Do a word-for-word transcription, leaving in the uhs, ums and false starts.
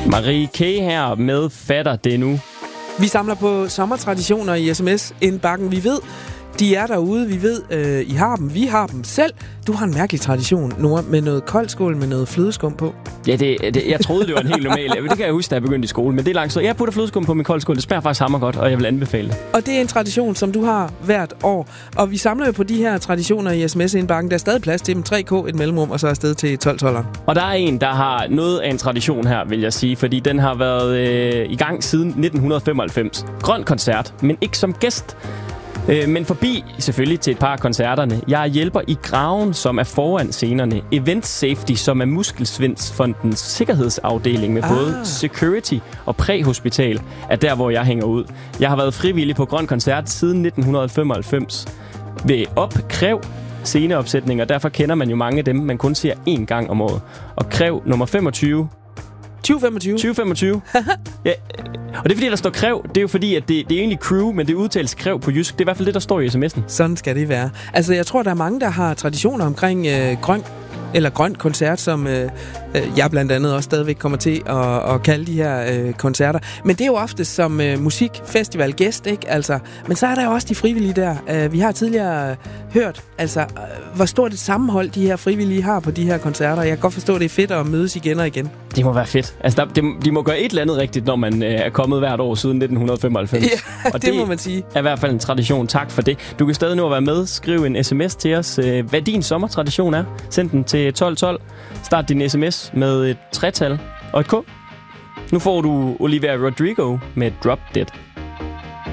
Marie K. her med Fatter det nu. Vi samler på sommertraditioner i sms-indbakken. Vi ved, de er derude. Vi ved, øh, I har dem. Vi har dem selv. Du har en mærkelig tradition, Nora, med noget koldskål med noget flødeskum på. Ja, det, det, jeg troede, det var en helt normal. Det kan jeg huske, da jeg begyndte i skole. Men det er langt så. Jeg putter flødeskum på min koldskål. Det smager faktisk hammer godt, og jeg vil anbefale det. Og det er en tradition, som du har hvert år. Og vi samler jo på de her traditioner i sms-indbakken. Der er stadig plads til dem. tre K, et mellemrum, og så afsted til tolv tolveren. Og der er en, der har noget af en tradition her, vil jeg sige. Fordi den har været øh, i gang siden nitten femoghalvfems. Grøn koncert, men ikke som gæst. Men forbi selvfølgelig til et par af koncerterne. Jeg hjælper i Graven, som er foran scenerne. Event Safety, som er Muskelsvindfondens sikkerhedsafdeling med ah. både security og præhospital, er der, hvor jeg hænger ud. Jeg har været frivillig på Grøn Koncert siden nitten femoghalvfems. Ved Opkræv sceneopsætninger, derfor kender man jo mange af dem, man kun ser én gang om året. Og Kræv nummer femogtyve. tyve femogtyve. tyve femogtyve. Ja. Og det er fordi, der står Kræv. Det er jo fordi, at det, det er egentlig crew, men det udtales Kræv på jysk. Det er i hvert fald det, der står i sms'en. Sådan skal det være. Altså, jeg tror, der er mange, der har traditioner omkring øh, grøn eller grøn koncert, som øh, jeg blandt andet også stadigvæk kommer til at, at kalde de her øh, koncerter. Men det er jo ofte som øh, musikfestivalgæst, ikke? Altså, men så er der jo også de frivillige der. Uh, vi har tidligere hørt, altså, uh, hvor stort et sammenhold de her frivillige har på de her koncerter. Jeg kan godt forstå, at det er fedt at mødes igen og igen. Det må være fedt. Altså, der, de, de må gøre et eller andet rigtigt, når man øh, er kommet hvert år siden nitten femoghalvfems. Ja, og det, det må man sige. Er i hvert fald en tradition. Tak for det. Du kan stadig nu at være med. Skriv en sms til os, øh, hvad din sommertradition er. Send den til tolv tolv. Start din sms med et tretal og et K. Nu får du Olivia Rodrigo med Drop Dead.